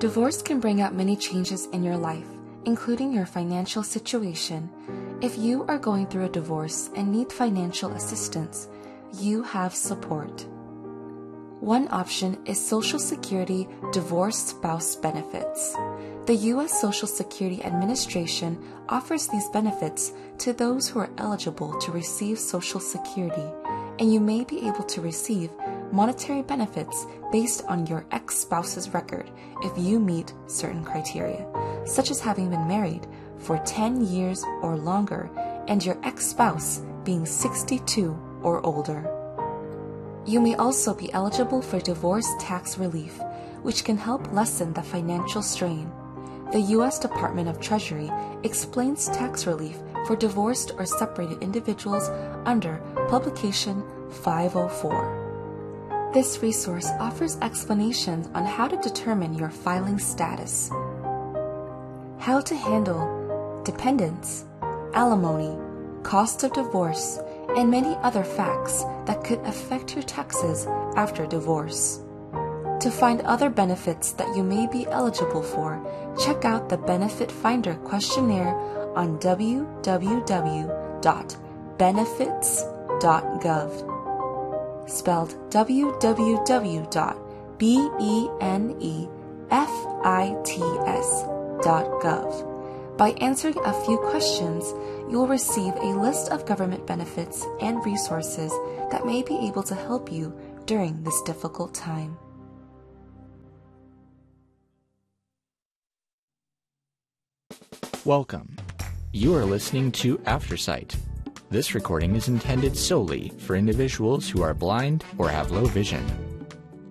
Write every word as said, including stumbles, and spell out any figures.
Divorce can bring out many changes in your life, including your financial situation. If you are going through a divorce and need financial assistance, you have support. One option is Social Security Divorced Spouse Benefits. The U S Social Security Administration offers these benefits to those who are eligible to receive Social Security, and you may be able to receive monetary benefits based on your ex-spouse's record if you meet certain criteria, such as having been married for ten years or longer and your ex-spouse being sixty-two or older. You may also be eligible for divorce tax relief, which can help lessen the financial strain. The U S Department of Treasury explains tax relief for divorced or separated individuals under Publication five oh four. This resource offers explanations on how to determine your filing status, how to handle dependents, alimony, cost of divorce, and many other facts that could affect your taxes after divorce. To find other benefits that you may be eligible for, check out the Benefit Finder questionnaire on w w w dot benefits dot gov, spelled w w w dot benefits dot gov. By answering a few questions, you will receive a list of government benefits and resources that may be able to help you during this difficult time. Welcome. You are listening to Aftersight. This recording is intended solely for individuals who are blind or have low vision.